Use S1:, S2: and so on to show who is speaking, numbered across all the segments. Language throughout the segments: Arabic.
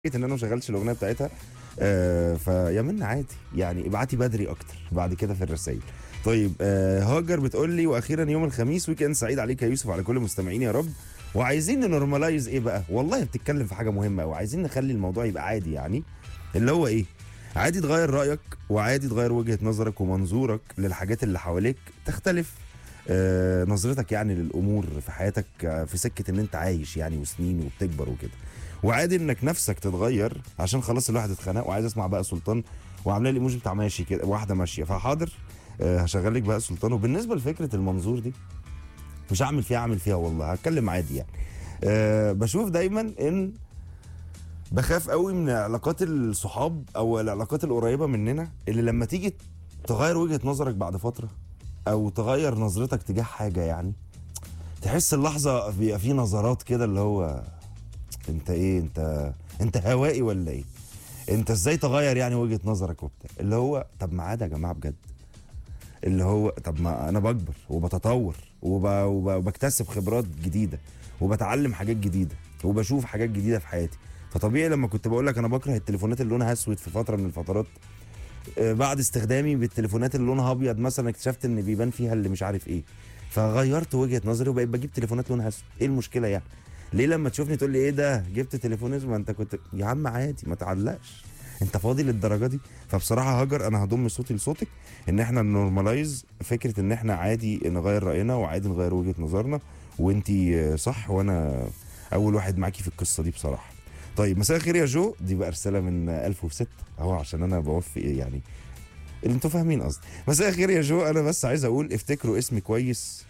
S1: ان انا ما شغلتش الاغنيه بتاعتها. فيا من عادي يعني ابعتي بدري اكتر بعد كده في الرسائل. طيب هاجر بتقول لي واخيرا يوم الخميس ويكند سعيد عليك يا يوسف على كل المستمعين يا رب. وعايزين نورماليز ايه بقى، والله بتتكلم في حاجه مهمه وعايزين نخلي الموضوع يبقى عادي، يعني اللي هو ايه، عادي تغير رايك وعادي تغير وجهه نظرك ومنظورك للحاجات اللي حواليك تختلف. نظرتك يعني للامور في حياتك، في سكه ان انت عايش يعني وسنين وبتكبر وكده. وعادي انك نفسك تتغير عشان خلاص الواحد اتخنق وعايز اسمع بقى سلطان وعامله لي ايموجي بتاع ماشي كده واحده ماشيه، فحاضر هشغل لك بقى سلطان. وبالنسبه لفكره المنظور دي مش هعمل فيها، اعمل فيها والله هتكلم عادي يعني. بشوف دايما ان بخاف قوي من علاقات الصحاب او العلاقات القريبه مننا اللي لما تيجي تغير وجهه نظرك بعد فتره او تغير نظرتك تجاه حاجه، يعني تحس اللحظه بيبقى في نظرات كده اللي هو انت ايه، انت هوائي ولا ايه، انت ازاي تغير يعني وجهه نظرك وبتاع، اللي هو طب ما عادي يا جماعه بجد، اللي هو طب ما انا بكبر وبتطور وبكتسب خبرات جديده وبتعلم حاجات جديده وبشوف حاجات جديده في حياتي. فطبيعي لما كنت بقول لك انا بكره التليفونات اللي لونها اسود في فتره من الفترات، بعد استخدامي بالتليفونات اللي لونها ابيض مثلا اكتشفت ان بيبان فيها اللي مش عارف ايه، فغيرت وجهه نظري وبقيت بجيب تليفونات لونها اسود. ايه المشكله يعني؟ ليه لما تشوفني تقول لي ايه ده جبت تليفون اسود؟ ما انت كنت يا عم عادي ما تعلقش، انت فاضي للدرجه دي؟ فبصراحه هاجر انا هضم صوتي لصوتك ان احنا نورماليز فكره ان احنا عادي نغير راينا وعادي نغير وجهه نظرنا، وانتي صح وانا اول واحد معاكي في القصه دي بصراحه. طيب مساء الخير يا جو، دي بقى رساله من 1006 اهو عشان انا بوفي يعني اللي انتوا فاهمين قصدي. مساء الخير يا جو، انا بس عايز اقول افتكروا اسمي كويس.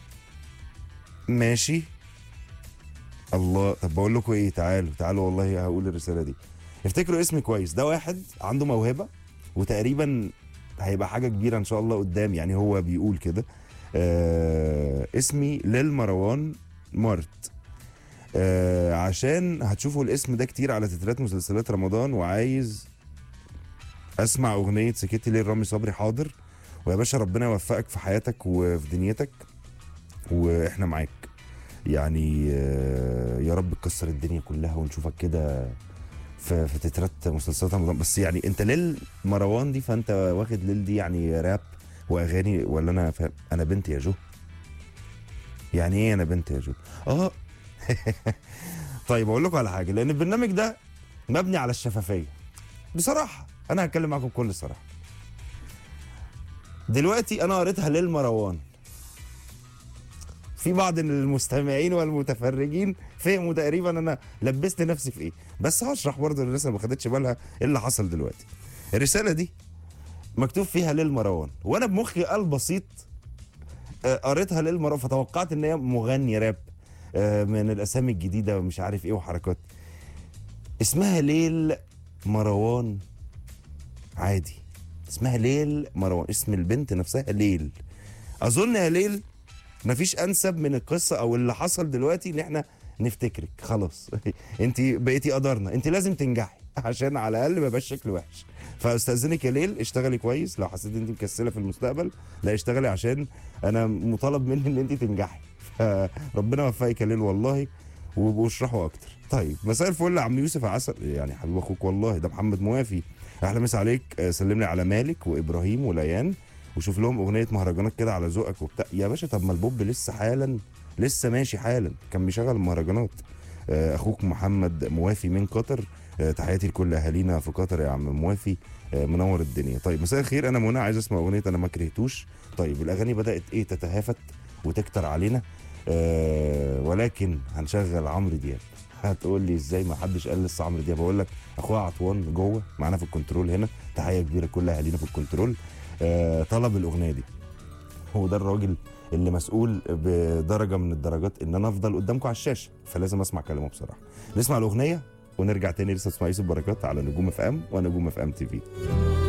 S1: ماشي الله، طب بقول لكم ايه، تعالوا والله هقول الرساله دي. افتكروا اسمي كويس، ده واحد عنده موهبه وتقريبا هيبقى حاجه كبيره ان شاء الله قدام، يعني هو بيقول كده. اسمي للمروان مارت. عشان هتشوفوا الاسم ده كتير على تترات مسلسلات رمضان، وعايز اسمع اغنيه سكتي ليه رامي صبري. حاضر، ويا باشا ربنا يوفقك في حياتك وفي دنيتك واحنا معاك يعني. يا رب تكسر الدنيا كلها ونشوفك كده في تترات مسلسلات رمضان. بس يعني انت ليل مروان دي، فانت واخد ليل دي يعني راب واغاني ولا انا فاهم؟ انا بنت يا جو، يعني ايه انا بنت يا جو؟ اه طيب اقول لكم على حاجه، لان البرنامج ده مبني على الشفافيه بصراحه، انا هتكلم معاكم بكل صراحه. دلوقتي انا قريتها ليل مروان، في بعض المستمعين والمتفرجين فهموا تقريبا انا لبست نفسي في ايه، بس هشرح برضه للناس اللي ما خدتش بالها ايه اللي حصل دلوقتي. الرساله دي مكتوب فيها ليل مروان، وانا بمخي البسيط قريتها ليل مروان فتوقعت ان هي مغني راب من الاسامي الجديده ومش عارف ايه وحركات. اسمها ليل مروان عادي، اسمها ليل مروان، اسم البنت نفسها ليل. اظن يا ليل مفيش انسب من القصه او اللي حصل دلوقتي ان احنا نفتكرك خلاص. انت بقيتي قدرنا، انت لازم تنجحي عشان على الاقل ما يبقاش شكل وحش. فاستاذنك يا ليل اشتغلي كويس، لو حسيت ان انت مكسله في المستقبل لا اشتغلي عشان انا مطالب مني ان انت تنجحي. فربنا يوفقك يا ليل والله، وابقوا اشرحوا اكتر. طيب مساء الفل يا عم يوسف عسل، يعني حبيب اخوك والله، ده محمد موافي. احلى مسا عليك، سلم لي على مالك وابراهيم وليان وشوف لهم اغنيه مهرجانات كده على ذوقك وبتاع. يا باشا طب ما البوب لسه حالا لسه ماشي حالا كان بيشغل المهرجانات. اخوك محمد موافي من قطر. تحياتي لكل اهالينا في قطر يا عم موافي، منور الدنيا. طيب مساء الخير، انا منى عايز اسمع اغنيه انا ما كرهتوش. طيب الاغاني بدات ايه تتهافت وتكتر علينا، ولكن هنشغل عمرو دياب. هتقول لي ازاي ما حدش قال لسه عمرو دياب؟ بقول لك اخويا عطوان جوه معانا في الكنترول هنا، تحيه كبيره لكل اهالينا في الكنترول. طلب الاغنيه دي، هو ده الراجل اللي مسؤول بدرجه من الدرجات ان انا افضل قدامكم على الشاشه، فلازم اسمع كلامه بصراحه. نسمع الاغنيه ونرجع تاني لسه اسمع يوسف بركات على نجوم اف ام ونجوم اف ام تي في.